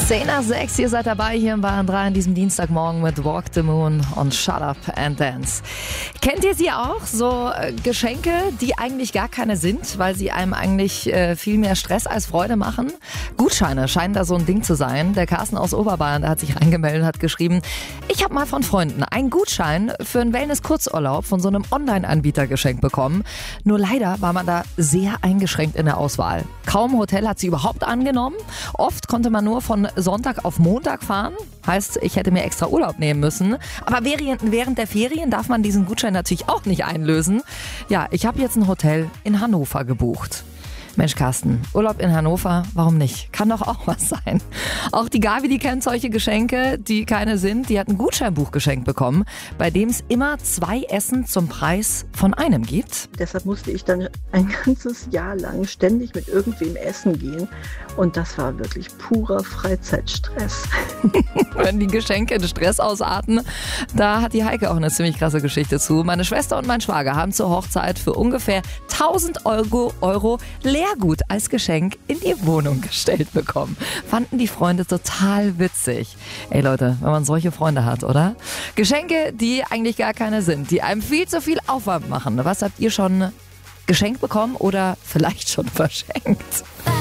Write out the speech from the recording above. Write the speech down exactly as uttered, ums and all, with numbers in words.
zehn nach sechs, ihr seid dabei hier in Bayern drei an diesem Dienstagmorgen mit Walk the Moon und Shut Up and Dance. Kennt ihr sie auch? So äh, Geschenke, die eigentlich gar keine sind, weil sie einem eigentlich äh, viel mehr Stress als Freude machen? Gutscheine scheinen da so ein Ding zu sein. Der Carsten aus Oberbayern, der hat sich reingemeldet und hat geschrieben, ich habe mal von Freunden einen Gutschein für einen Wellness-Kurzurlaub von so einem Online-Anbieter geschenkt bekommen. Nur leider war man da sehr eingeschränkt in der Auswahl. Kaum Hotel hat sie überhaupt angenommen. Oft konnte man nur von Sonntag auf Montag fahren. Heißt, ich hätte mir extra Urlaub nehmen müssen. Aber während der Ferien darf man diesen Gutschein natürlich auch nicht einlösen. Ja, ich habe jetzt ein Hotel in Hannover gebucht. Mensch, Carsten, Urlaub in Hannover, warum nicht? Kann doch auch was sein. Auch die Gabi, die kennt solche Geschenke, die keine sind. Die hat ein Gutscheinbuch geschenkt bekommen, bei dem es immer zwei Essen zum Preis von einem gibt. Deshalb musste ich dann ein ganzes Jahr lang ständig mit irgendwem essen gehen. Und das war wirklich purer Freizeitstress. Wenn die Geschenke in Stress ausarten, da hat die Heike auch eine ziemlich krasse Geschichte zu. Meine Schwester und mein Schwager haben zur Hochzeit für ungefähr tausend Euro, Euro Leergut als Geschenk in die Wohnung gestellt bekommen. Fanden die Freunde total witzig. Ey Leute, wenn man solche Freunde hat, oder? Geschenke, die eigentlich gar keine sind, die einem viel zu viel Aufwand machen. Was habt ihr schon geschenkt bekommen oder vielleicht schon verschenkt?